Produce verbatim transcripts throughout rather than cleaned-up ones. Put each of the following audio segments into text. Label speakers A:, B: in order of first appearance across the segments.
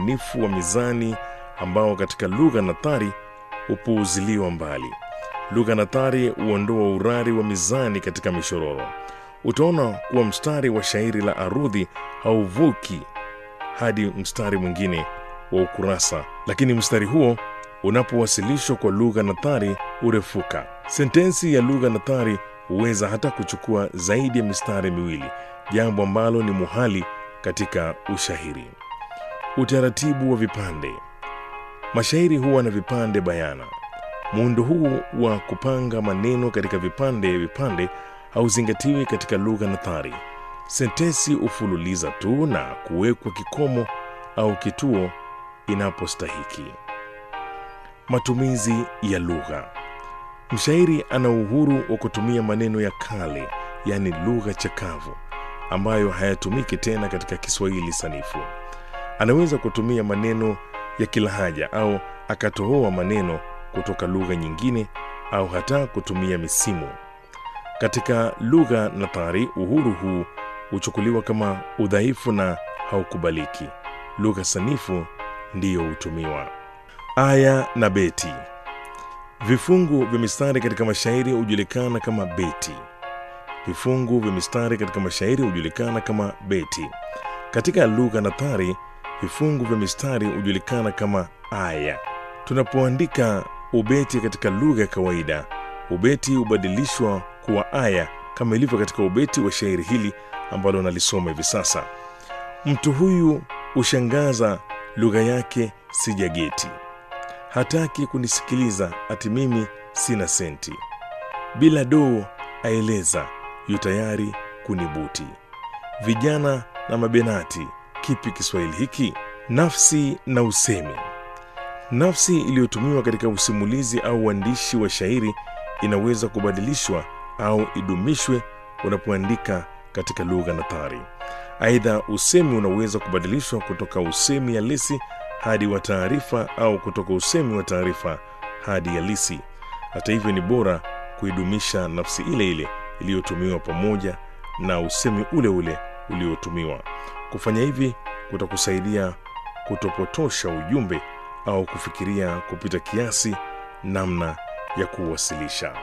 A: usanifu wa mizani ambao katika lugha nathari upuuziliwa mbali. Lugha nathari huondoa urari wa mizani katika mishororo. Utaona kuwa mstari wa shairi la arudhi hauvuki hadi mstari mwingine wa ukurasa, lakini mstari huo unapowasilishwa kwa lugha nathari urefuka. Sentensi ya lugha nathari huweza hata kuchukua zaidi ya mistari miwili, jambo ambalo ni muhali katika ushairi. Utaratibu wa vipande. Mashairi huwa na vipande bayana. Muundo huu wa kupanga maneno katika vipande vipande hauzingatiwi katika lugha nathari. Sentensi ufululiza tu na kuwekwa kikomo au kituo inapostahiki. Matumizi ya lugha. Mshairi ana uhuru wa kutumia maneno ya kale, yani lugha chakavu, ambayo hayatumiki tena katika Kiswahili sanifu. Anaweza kutumia maneno ya kilahaja au akatohoa maneno kutoka lugha nyingine au hata kutumia misimu. Katika lugha nathari, uhuru huu huchukuliwa kama udhaifu na haukubaliki. Lugha sanifu ndiyo hutumiwa. Aya na beti. Vifungu vya mistari katika mashairi hujulikana kama beti. Vifungu vya mistari katika mashairi hujulikana kama beti. Katika lugha nathari, vifungu vya mistari hujulikana kama aya. Tunapoandika ubeti katika lugha ya kawaida, ubeti hubadilishwa kuwa aya kama ilivyo katika ubeti wa shairi hili ambalo nalisoma hivi sasa. Mtu huyu ushangaza, lugha yake sijageti. Hataki kunisikiliza, ati mimi sina senti. Bila doo aeleza, yu tayari kunibuti. Vijana na mabenati, kipi Kiswahili hiki? Nafsi na usemi. Nafsi iliyotumiwa katika usimulizi au uandishi wa shairi inaweza kubadilishwa au idumishwe unapoandika katika lugha nathari. Aidha, usemi unaweza kubadilishwa kutoka usemi halisi hadi wa taarifa au kutoka usemi wa taarifa hadi halisi. Hata hivyo, ni bora kuidumisha nafsi ile ile iliyotumiwa pamoja na usemi ule ule uliotumiwa. Kufanya hivi kutakusaidia kutopotosha ujumbe au kufikiria kupita kiasi namna ya kuwasilisha.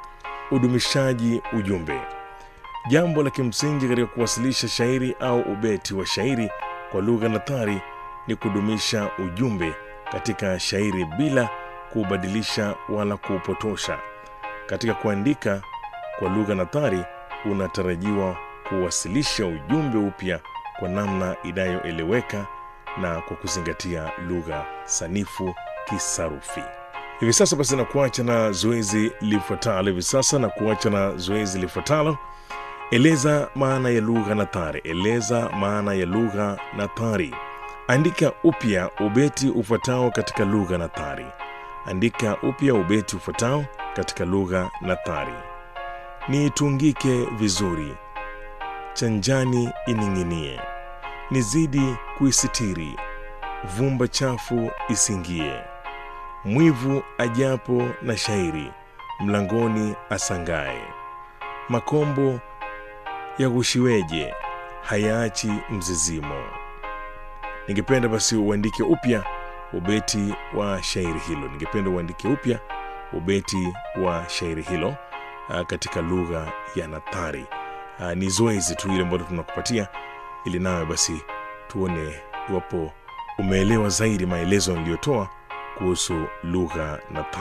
A: Udumishaji ujumbe. Jambo la kimsingi katika kuwasilisha shairi au ubeti wa shairi kwa lugha nathari ni kudumisha ujumbe katika shairi bila kuubadilisha wala kuupotosha. Katika kuandika kwa lugha nathari, unatarajiwa kuwasilisha ujumbe upya kwa namna inayoeleweka na kwa kuzingatia lugha sanifu kisarufi. Hivi sasa basi na kuacha na zoezi lifuatalo hivi sasa na kuacha na zoezi lifuatalo. Eleza maana ya lugha nathari. Eleza maana ya lugha nathari. Andika upya ubeti ufuatao katika lugha nathari. Andika upya ubeti ufuatao katika lugha nathari. Niitungike vizuri, chanjani ining'inie, nizidi kuisitiri, vumba chafu isingie. Mwivu ajapo na shairi, mlangoni asangae. Makombo ya gushiweje, hayaachi mzizimo. Ningependa basi uandike upya ubeti wa shairi hilo. Ningependa uandike upya ubeti wa shairi hilo uh, katika lugha ya nathari. Uh, ni zoezi tu ile ambalo tunakupatia ili nawe basi tuone iwapo umeelewa zaidi maelezo niliyotoa kuhusu lugha nathari.